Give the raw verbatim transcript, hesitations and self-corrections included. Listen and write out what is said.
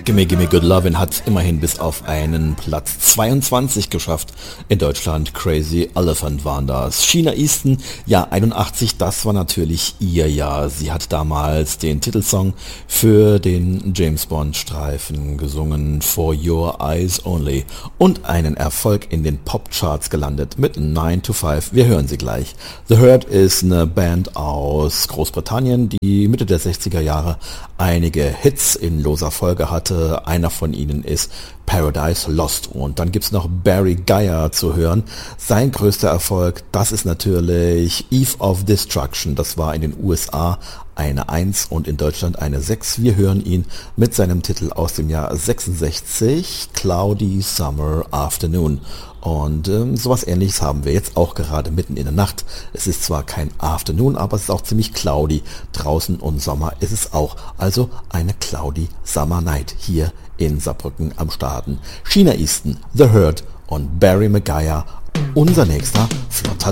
Gimme Gimme Good Lovin' hat immerhin bis auf einen Platz zweiundzwanzig geschafft. In Deutschland Crazy Elephant waren das. Sheena Easton, ja einundachtzig, das war natürlich ihr Jahr. Sie hat damals den Titelsong für den James Bond Streifen gesungen, For Your Eyes Only, und einen Erfolg in den Popcharts gelandet mit nine to five. Wir hören sie gleich. The Hurt ist eine Band aus Großbritannien, die Mitte der sechziger Jahre einige Hits in loser Folge hatte. Einer von ihnen ist Paradise Lost. Und dann gibt's noch Barry Geyer zu hören. Sein größter Erfolg, das ist natürlich Eve of Destruction. Das war in den U S A eine eins und in Deutschland eine sechs. Wir hören ihn mit seinem Titel aus dem Jahr sechsundsechzig, Cloudy Summer Afternoon. Und ähm, sowas Ähnliches haben wir jetzt auch gerade mitten in der Nacht. Es ist zwar kein Afternoon, aber es ist auch ziemlich cloudy draußen und Sommer ist es auch. Also eine Cloudy Summer Night hier in Saarbrücken am Starten. Sheena Easton, The Hurt und Barry McGuire, unser nächster flotter